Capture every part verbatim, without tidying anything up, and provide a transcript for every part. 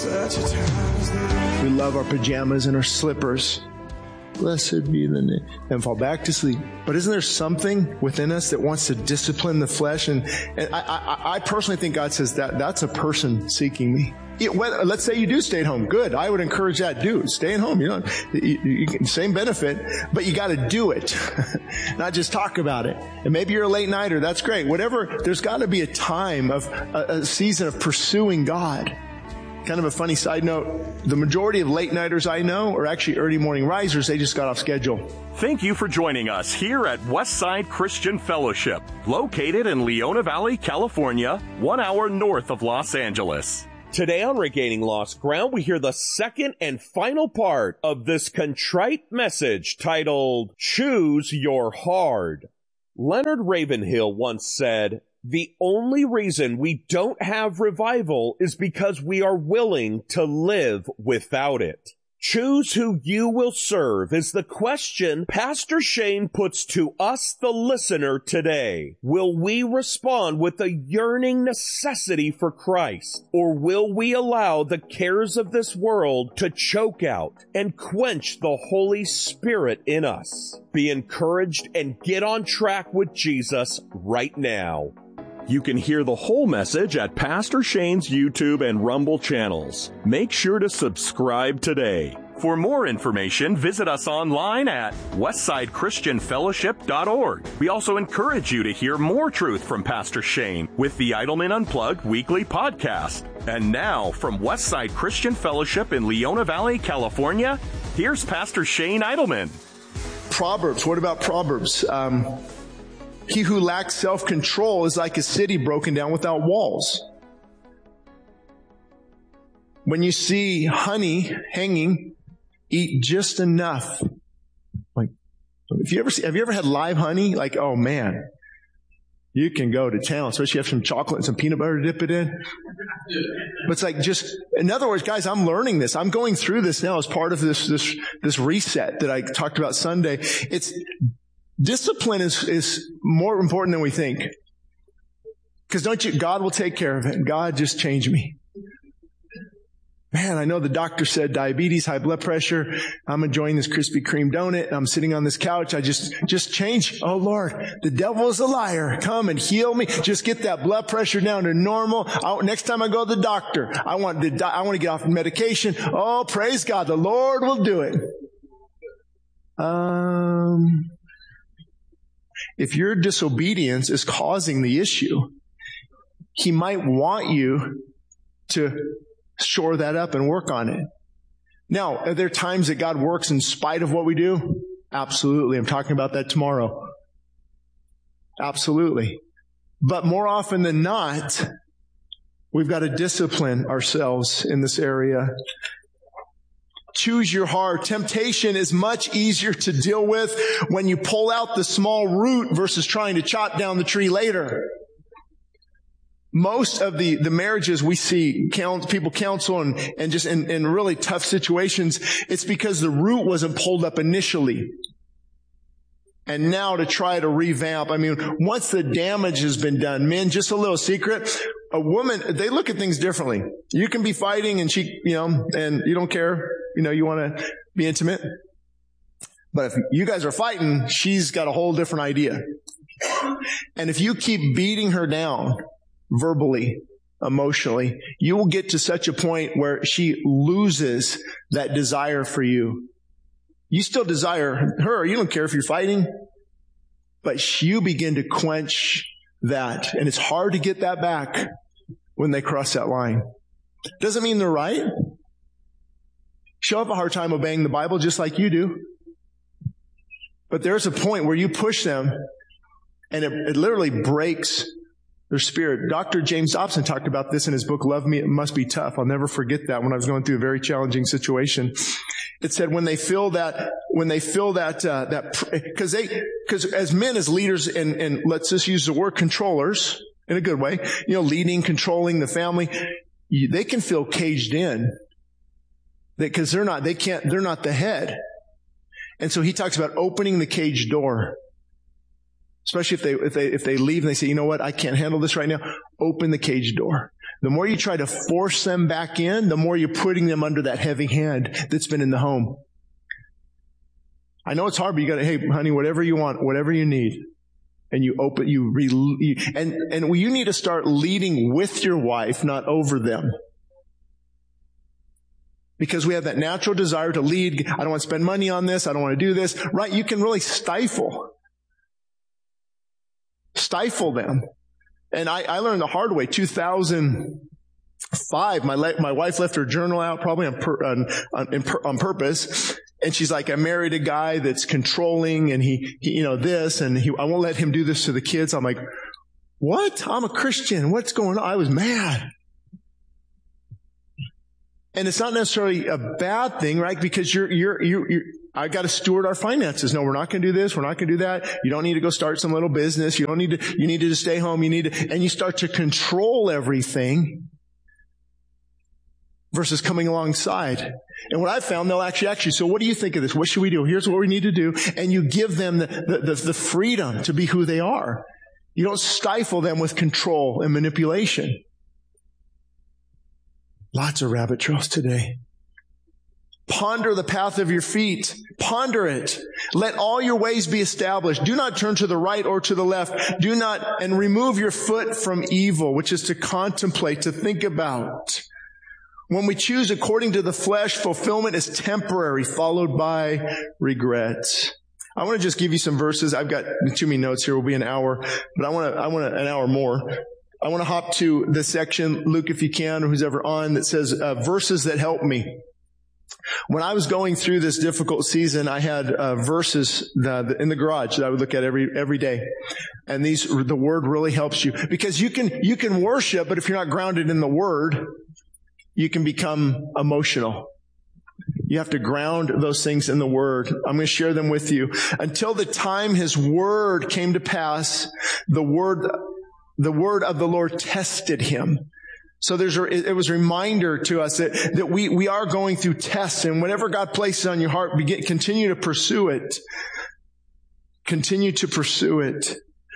We love our pajamas and our slippers. Blessed be the name. And fall back to sleep. But isn't there something within us that wants to discipline the flesh? And, and I, I, I personally think God says that that's a person seeking me. It, well, let's say you do stay at home. Good. I would encourage that. Do stay at home. You know, you, you can, same benefit, but you got to do it, not just talk about it. And maybe you're a late nighter. That's great. Whatever. There's got to be a time of a, a season of pursuing God. Kind of a funny side note, the majority of late nighters I know are actually early morning risers. They just got off schedule. Thank you for joining us here at Westside Christian Fellowship, located in Leona Valley, California, one hour north of Los Angeles. Today on Regaining Lost Ground, we hear the second and final part of this contrite message titled, Choose Your Hard. Leonard Ravenhill once said, "The only reason we don't have revival is because we are willing to live without it." Choose who you will serve is the question Pastor Shane puts to us, the listener, today. Will we respond with a yearning necessity for Christ, or will we allow the cares of this world to choke out and quench the Holy Spirit in us? Be encouraged and get on track with Jesus right now. You can hear the whole message at Pastor Shane's YouTube and Rumble channels. Make sure to subscribe today. For more information, visit us online at westside christian fellowship dot org. We also encourage you to hear more truth from Pastor Shane with the Idleman Unplugged weekly podcast. And now, from Westside Christian Fellowship in Leona Valley, California, here's Pastor Shane Idleman. Proverbs. What about Proverbs? Um... He who lacks self-control is like a city broken down without walls. When you see honey hanging, eat just enough. Like, if you ever see, have you ever had live honey? Like, oh man, you can go to town, especially if you have some chocolate and some peanut butter to dip it in. But it's like just, in other words, guys, I'm learning this. I'm going through this now as part of this, this, this reset that I talked about Sunday. It's, Discipline is, is more important than we think. Because don't you, God will take care of it. God, just change me. Man, I know the doctor said diabetes, high blood pressure. I'm enjoying this Krispy Kreme donut. I'm sitting on this couch. I just, just change. Oh Lord, the devil is a liar. Come and heal me. Just get that blood pressure down to normal. I, next time I go to the doctor, I want to, I want to get off medication. Oh, praise God. The Lord will do it. Um, If your disobedience is causing the issue, He might want you to shore that up and work on it. Now, are there times that God works in spite of what we do? Absolutely. I'm talking about that tomorrow. Absolutely. But more often than not, we've got to discipline ourselves in this area. Choose your heart. Temptation is much easier to deal with when you pull out the small root versus trying to chop down the tree later. Most of the, the marriages we see count, people counsel and, and just in, in really tough situations, it's because the root wasn't pulled up initially. And now to try to revamp, I mean, once the damage has been done, men, just a little secret, a woman, they look at things differently. You can be fighting and she, you know, and you don't care, you know, you want to be intimate. But if you guys are fighting, she's got a whole different idea. And if you keep beating her down verbally, emotionally, you will get to such a point where she loses that desire for you. You still desire her. You don't care if you're fighting. But you begin to quench that. And it's hard to get that back when they cross that line. Doesn't mean they're right. She'll have a hard time obeying the Bible just like you do. But there's a point where you push them and it, it literally breaks their spirit. Doctor James Dobson talked about this in his book, Love Me, It Must Be Tough. I'll never forget that when I was going through a very challenging situation. It said when they feel that, when they feel that, uh, that, cause they, cause as men, as leaders, and, and let's just use the word controllers in a good way, you know, leading, controlling the family, you, they can feel caged in. Because they're not, they can't, they're not the head. And so he talks about opening the cage door. Especially if they, if they, if they leave and they say, you know what, I can't handle this right now. Open the cage door. The more you try to force them back in, the more you're putting them under that heavy hand that's been in the home. I know it's hard, but you gotta, hey, honey, whatever you want, whatever you need. And you open, you, re, you and, and you need to start leading with your wife, not over them. Because we have that natural desire to lead. I don't want to spend money on this. I don't want to do this. Right? You can really stifle. Stifle them. And I, I learned the hard way. two thousand five, my le- my wife left her journal out, probably on, per, on, on, on purpose. And she's like, I married a guy that's controlling, and he, he you know, this, and he, I won't let him do this to the kids. I'm like, what? I'm a Christian. What's going on? I was mad. And it's not necessarily a bad thing, right? Because you're, you're, you're, you're I got to steward our finances. No, we're not going to do this. We're not going to do that. You don't need to go start some little business. You don't need to, you need to just stay home. You need to, and you start to control everything versus coming alongside. And what I've found, they'll actually, actually, so what do you think of this? What should we do? Here's what we need to do. And you give them the, the, the, the freedom to be who they are. You don't stifle them with control and manipulation. Lots of rabbit trails today. Ponder the path of your feet. Ponder it. Let all your ways be established. Do not turn to the right or to the left. Do not, and remove your foot from evil, which is to contemplate, to think about. When we choose according to the flesh, fulfillment is temporary, followed by regret. I want to just give you some verses. I've got too many notes here. We'll be an hour, but I want to, I want to, an hour more. I want to hop to the section, Luke, if you can, or who's ever on, that says uh, verses that help me. When I was going through this difficult season, I had uh, verses that, in the garage that I would look at every every day, and these the Word really helps you, because you can you can worship, but if you're not grounded in the Word, you can become emotional. You have to ground those things in the Word. I'm going to share them with you. Until the time His Word came to pass, the Word. The word of the Lord tested him. So there's a, it was a reminder to us that, that we, we are going through tests, and whatever God places on your heart, begin, continue to pursue it. Continue to pursue it.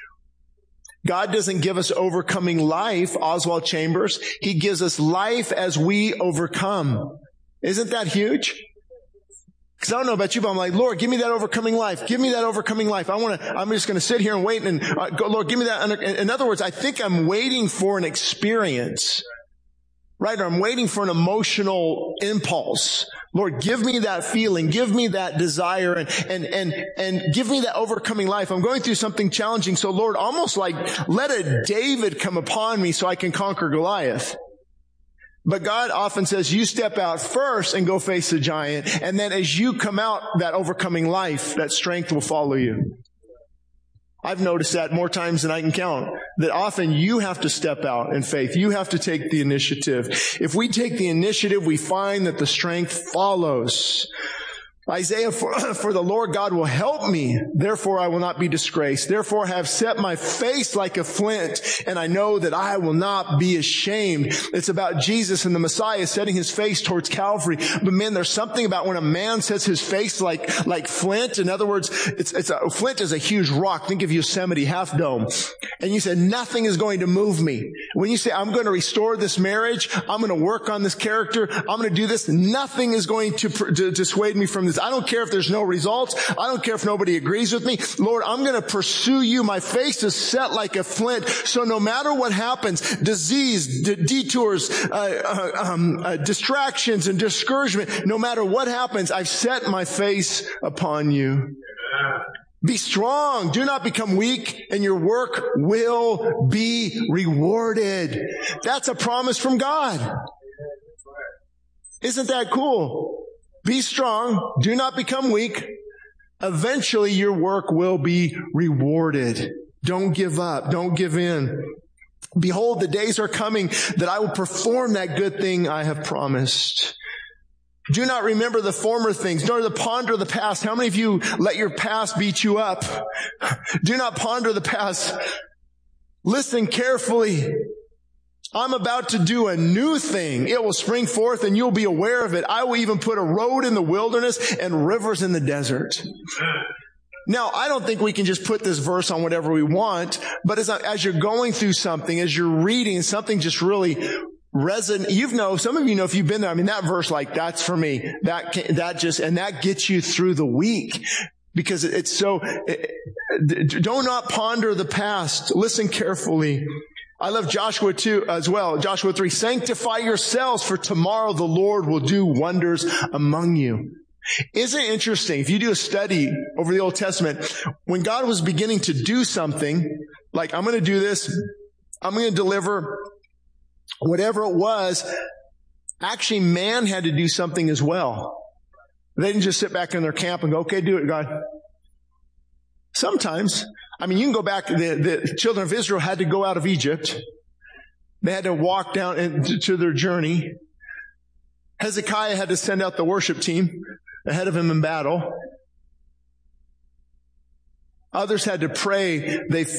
God doesn't give us overcoming life, Oswald Chambers. He gives us life as we overcome. Isn't that huge? Because I don't know about you, but I'm like, Lord, give me that overcoming life. Give me that overcoming life. I want to, I'm just going to sit here and wait and uh, go, Lord, give me that. In other words, I think I'm waiting for an experience, right? Or I'm waiting for an emotional impulse. Lord, give me that feeling. Give me that desire, and, and, and, and give me that overcoming life. I'm going through something challenging. So Lord, almost like let a David come upon me so I can conquer Goliath. But God often says, you step out first and go face the giant. And then as you come out, that overcoming life, that strength will follow you. I've noticed that more times than I can count. That often you have to step out in faith. You have to take the initiative. If we take the initiative, we find that the strength follows. Isaiah, for, for the Lord God will help me, therefore I will not be disgraced. Therefore I have set my face like a flint, and I know that I will not be ashamed. It's about Jesus and the Messiah setting his face towards Calvary. But man, there's something about when a man sets his face like, like flint. In other words, it's, it's a, flint is a huge rock. Think of Yosemite, Half Dome. And you said, nothing is going to move me. When you say, I'm going to restore this marriage, I'm going to work on this character, I'm going to do this, nothing is going to, to dissuade me from this. I don't care if there's no results. I don't care if nobody agrees with me. Lord, I'm going to pursue you. My face is set like a flint. So no matter what happens, disease, d- detours, uh, uh, um, uh, distractions and discouragement, no matter what happens, I've set my face upon you. Be strong. Do not become weak, and your work will be rewarded. That's a promise from God. Isn't that cool? Be strong. Do not become weak. Eventually your work will be rewarded. Don't give up. Don't give in. Behold, the days are coming that I will perform that good thing I have promised. Do not remember the former things, nor the ponder the past. How many of you let your past beat you up? Do not ponder the past. Listen carefully. I'm about to do a new thing. It will spring forth and you'll be aware of it. I will even put a road in the wilderness and rivers in the desert. Now, I don't think we can just put this verse on whatever we want, but as, as you're going through something, as you're reading, something just really reson, you've know, some of you know if you've been there, I mean, that verse, like, that's for me. That, can, that just, and that gets you through the week. Because it's so, do not ponder the past. Listen carefully. I love Joshua two as well. Joshua three, sanctify yourselves, for tomorrow the Lord will do wonders among you. Isn't it interesting? If you do a study over the Old Testament, when God was beginning to do something, like, I'm going to do this, I'm going to deliver, whatever it was, actually man had to do something as well. They didn't just sit back in their camp and go, okay, do it, God. Sometimes, I mean, you can go back, the, the children of Israel had to go out of Egypt. They had to walk down into their journey. Hezekiah had to send out the worship team ahead of him in battle. Others had to pray. They